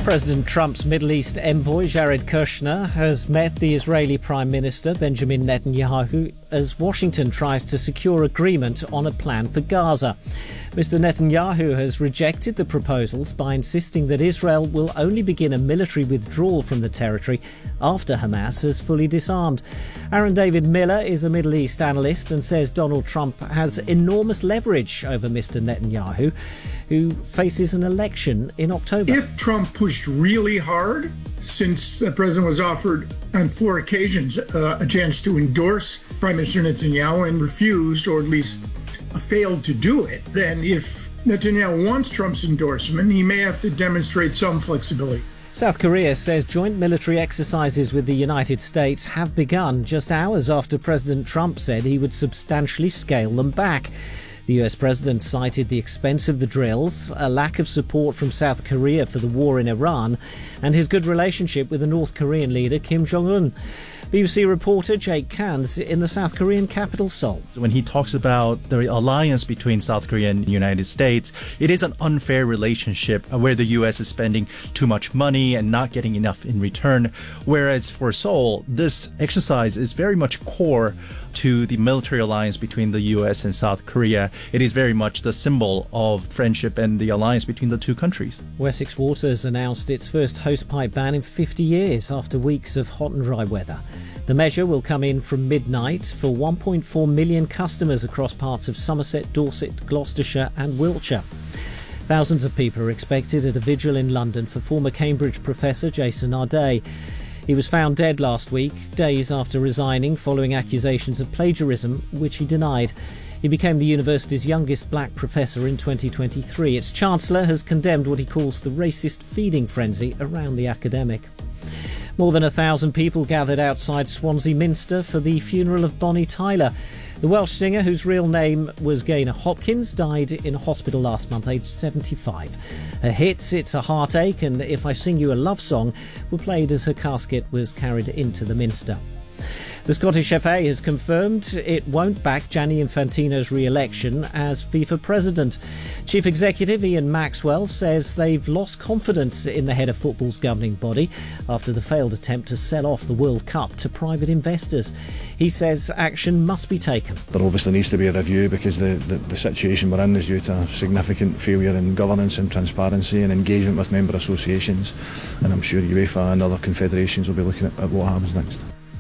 President Trump's Middle East envoy Jared Kushner has met the Israeli Prime Minister Benjamin Netanyahu as Washington tries to secure agreement on a plan for Gaza. Mr. Netanyahu has rejected the proposals by insisting that Israel will only begin a military withdrawal from the territory after Hamas has fully disarmed. Aaron David Miller is a Middle East analyst and says Donald Trump has enormous leverage over Mr. Netanyahu, who faces an election in October. If Trump pushed really hard, since the president was offered on 4 occasions a chance to endorse Prime Minister Netanyahu and refused, or at least failed to do it, then if Netanyahu wants Trump's endorsement, he may have to demonstrate some flexibility. South Korea says joint military exercises with the United States have begun just hours after President Trump said he would substantially scale them back. The US president cited the expense of the drills, a lack of support from South Korea for the war in Iran, and his good relationship with the North Korean leader Kim Jong-un. BBC reporter Jake Kans in the South Korean capital Seoul. When he talks about the alliance between South Korea and the United States, it is an unfair relationship where the U.S. is spending too much money and not getting enough in return. Whereas for Seoul, this exercise is very much core to the military alliance between the U.S. and South Korea. It is very much the symbol of friendship and the alliance between the two countries. Wessex Waters announced its first hosepipe ban in 50 years after weeks of hot and dry weather. The measure will come in from midnight for 1.4 million customers across parts of Somerset, Dorset, Gloucestershire and Wiltshire. Thousands of people are expected at a vigil in London for former Cambridge professor Jason Arday. He was found dead last week, days after resigning following accusations of plagiarism, which he denied. He became the university's youngest black professor in 2023. Its chancellor has condemned what he calls the racist feeding frenzy around the academic. More than 1,000 people gathered outside Swansea Minster for the funeral of Bonnie Tyler. The Welsh singer, whose real name was Gaynor Hopkins, died in hospital last month, aged 75. Her hits It's a Heartache and If I Sing You a Love Song were played as her casket was carried into the Minster. The Scottish FA has confirmed it won't back Gianni Infantino's re-election as FIFA president. Chief Executive Ian Maxwell says they've lost confidence in the head of football's governing body after the failed attempt to sell off the World Cup to private investors. He says action must be taken. There obviously needs to be a review because the situation we're in is due to significant failure in governance and transparency and engagement with member associations, and I'm sure UEFA and other confederations will be looking at what happens next.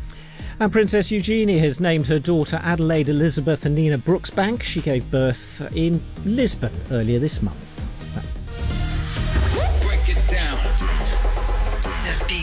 And Princess Eugenie has named her daughter Adelaide Elizabeth and Nina Brooksbank. She gave birth in Lisbon earlier this month.